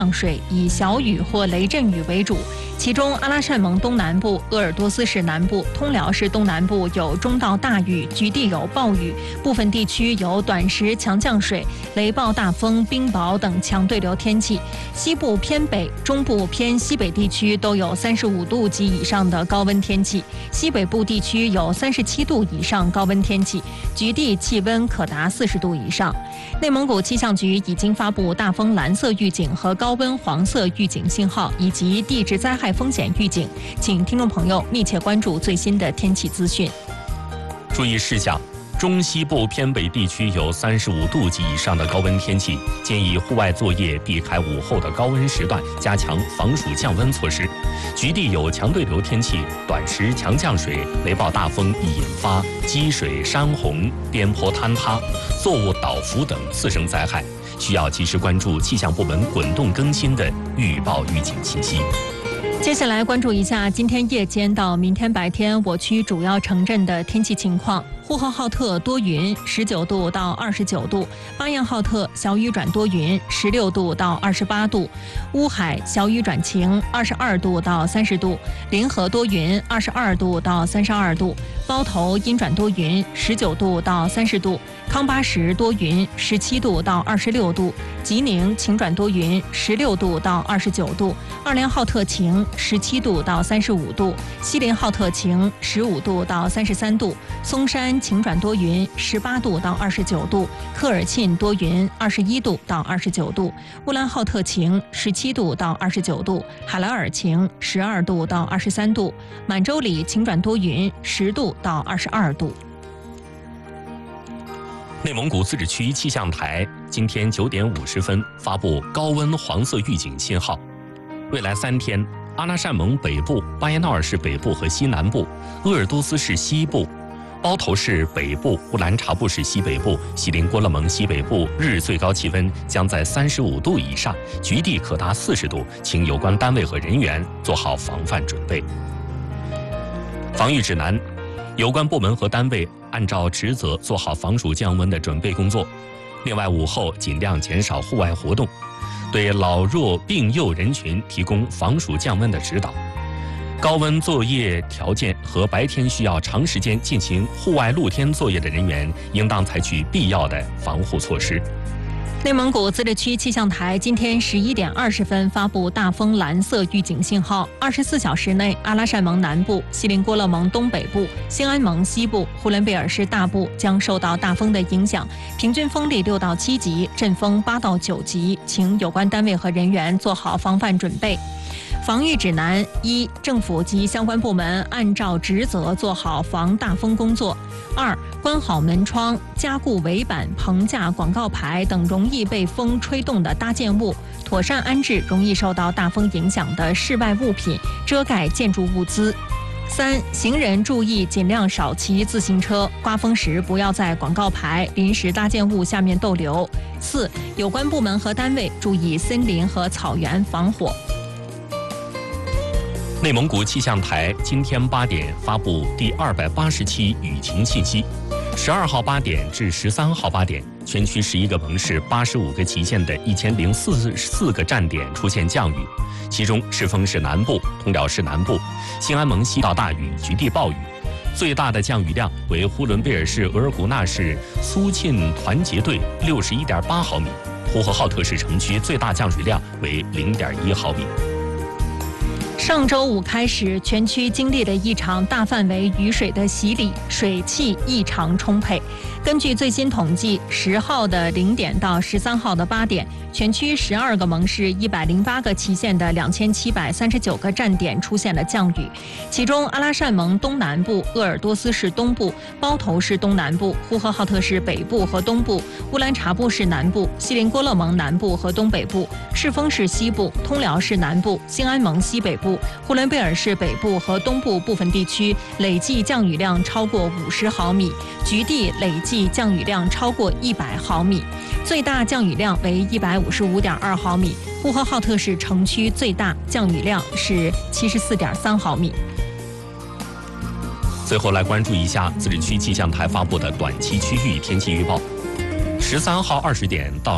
降水，以小雨或雷阵雨为主。其中，阿拉善盟东南部、鄂尔多斯市南部、通辽市东南部有中到大雨，局地有暴雨，部分地区有短时强降水、雷暴大风、冰雹等强对流天气。西部偏北、中部偏西北地区都有35度及以上的高温天气，西北部地区有37度以上高温天气，局地气温可达40度以上。内蒙古气象局已经发布大风蓝色预警和高温黄色预警信号，以及地质灾害风险预警，请听众朋友密切关注最新的天气资讯。 注意事项：中西部偏北地区有35度及以上的高温天气，建议户外作业避开午后的高温时段，加强防暑降温措施。局地有强对流天气、短时强降水、雷暴大风易引发积水、山洪、边坡坍塌、作物倒伏等次生灾害，需要及时关注气象部门滚动更新的预报预警信息。 接下来关注一下今天夜间到明天白天我区主要城镇的天气情况。呼和浩特多云，19度到29度；巴彦浩特小雨转多云，16度到28度；乌海小雨转晴，22度到30度；临河多云，22度到32度；包头阴转多云，19度到30度；康巴什多云，17度到26度；吉宁晴转多云，16度到29度；二连浩特晴，17度到35度；锡林浩特晴，15度到33度；松山晴转多云，18度到29度；科尔沁多云，21度到29度；乌兰浩特晴，17度到29度；海拉尔晴，12度到23度；满洲里晴转多云，10度到22度。 内蒙古自治区气象台今天9点50分发布高温黄色预警信号。未来3天，阿拉善盟北部、巴彦淖尔市北部和西南部、鄂尔多斯市西部、包头市北部、乌兰察布市西北部、锡林郭勒盟西北部日最高气温将在35度以上，局地可达40度，请有关单位和人员做好防范准备。防御指南：有关部门和单位按照职责做好防暑降温的准备工作。另外，午后尽量减少户外活动，对老弱病幼人群提供防暑降温的指导。高温作业条件和白天需要长时间进行户外露天作业的人员，应当采取必要的防护措施。 内蒙古自治区气象台今天11点20分发布大风蓝色预警信号，24小时内，阿拉善盟南部、锡林郭勒盟东北部、兴安盟西部、呼伦贝尔市大部将受到大风的影响，平均风力6到7级，阵风8到9级，请有关单位和人员做好防范准备。防御指南：一、政府及相关部门按照职责做好防大风工作；二、关好门窗，加固围板、棚架、广告牌等容易被风吹动的搭建物，妥善安置容易受到大风影响的室外物品，遮盖建筑物资。三、行人注意尽量少骑自行车，刮风时不要在广告牌、临时搭建物下面逗留。四、有关部门和单位注意森林和草原防火。 内蒙古气象台今天8点发布第280期雨情信息。12号8点至13号8点，全区11个盟市85个旗县的1044个站点出现降雨，其中赤峰市南部、通辽市南部、兴安盟西到大雨，局地暴雨。最大的降雨量为呼伦贝尔市额尔古纳市苏沁团结队61.8毫米，呼和浩特市城区最大降水量为0.1毫米。 上周五开始，全区经历了一场大范围雨水的洗礼，水汽异常充沛。根据最新统计，10号的0点到13号的8点，全区12个盟市108个旗县的2739个站点出现了降雨，其中阿拉善盟东南部、鄂尔多斯市东部、包头市东南部、呼和浩特市北部和东部、乌兰察布市南部、锡林郭勒盟南部和东北部、赤峰市西部、通辽市南部、兴安盟西北部、呼伦贝尔市北部和东部部分地区累计降雨量超过50毫米，局地累计降雨量超过100毫米，最大降雨量为155.2毫米。呼和浩特市城区最大降雨量是74.3毫米。 最后来关注一下自治区气象台发布的短期区域天气预报。13号20点到